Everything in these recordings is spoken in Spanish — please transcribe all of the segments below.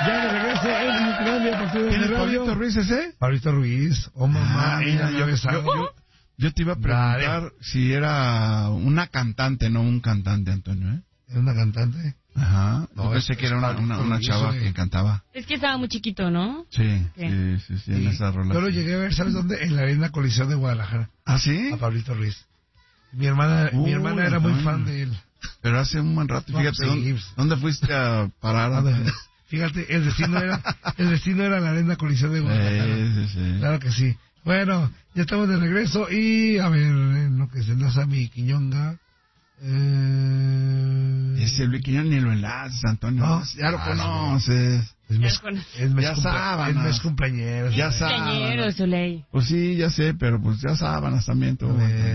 ya de regreso en Ucrania, partido de ¿Quién es radio. Pablito Ruiz ese? Pablito Ruiz. Oh, mamá, mira, Yo te iba a preguntar si era una cantante, no un cantante, Antonio, ¿eh? ¿Es una cantante? Ajá. No, Yo pensé que era una chava que cantaba. Es que estaba muy chiquito, ¿no? Sí, ¿Qué? sí, en esa rola. Yo lo llegué a ver, ¿sabes dónde? En la Arena Coliseo de Guadalajara. ¿Ah, sí? A Pablito Ruiz. Mi hermana era muy fan de él. Pero hace un buen rato, fíjate, ¿dónde fuiste a parar? Fíjate, el destino era la Arena Coliseo de Guadalajara. Sí. Claro que sí. Bueno, ya estamos de regreso y a ver, en lo que se enlaza mi Quiñonga. Ese Luis Quiñón ni lo enlaces, Antonio. No, ya lo conoces. Es mes cumpleañero. Ya sábanas. Soleil. Pues sí, ya sé, pero pues ya sábanas también todo.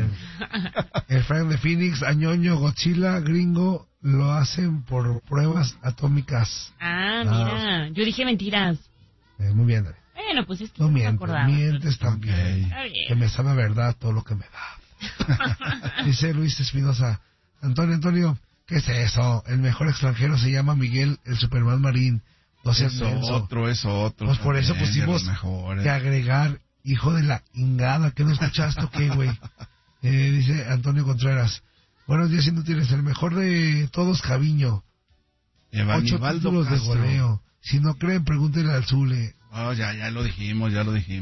El Frank de Phoenix, Añoño, Godzilla, Gringo, lo hacen por pruebas atómicas. Mira, yo dije mentiras. Muy bien, David. Bueno, pues es que no mientes también. Okay. Que me sabe a verdad todo lo que me da. Dice Luis Espinosa, Antonio, ¿qué es eso? El mejor extranjero se llama Miguel, el Superman Marín. No seas menso. Es otro. Pues por eso pusimos que agregar, hijo de la ingada, ¿qué no escuchaste o qué, güey? Dice Antonio Contreras, buenos días, inútiles, el mejor de todos, Javiño. 8 títulos de goleo. Si no creen, pregúntenle al Zule. Ya lo dijimos.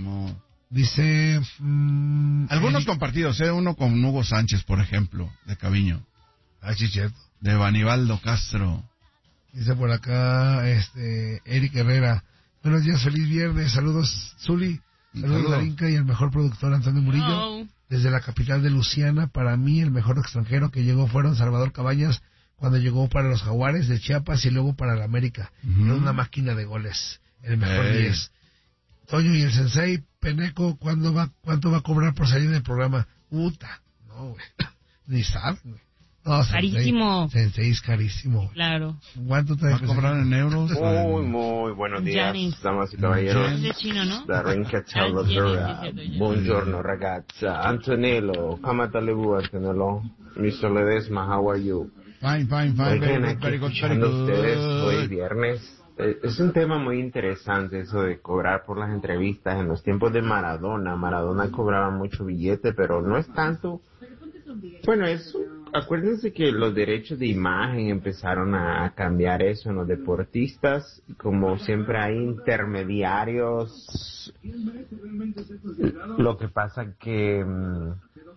Dice... algunos compartidos, uno con Hugo Sánchez, por ejemplo, de Caviño. Sí, cierto. De Banibaldo Castro. Dice por acá, Eric Herrera. Buenos días, feliz viernes. Saludos, Zuli. Saludos, Darinka y el mejor productor, Antonio Murillo. Desde la capital de Luciana, para mí el mejor extranjero que llegó fueron Salvador Cabañas, cuando llegó para los Jaguares de Chiapas y luego para la América. Era una máquina de goles. El mejor 10. Toño y el Sensei Peneco, ¿cuánto va a cobrar por salir del programa? Puta, no, güey. Ni saben, güey. No, carísimo. Sensei es carísimo. Claro. ¿Cuánto te va a cobrar en euros? Muy buenos días, damas y caballeros. Es de chino, ¿no? Darinka Cialdera. Buongiorno, ragazza. Antonello, come te vuoi, Antonello? Mr. Ledesma, how are you? Fine. Very good. Ustedes hoy viernes. Es un tema muy interesante eso de cobrar por las entrevistas. En los tiempos de Maradona cobraba mucho billete, pero no es tanto. Bueno, acuérdense que los derechos de imagen empezaron a cambiar eso en los deportistas. Como siempre hay intermediarios. Lo que pasa que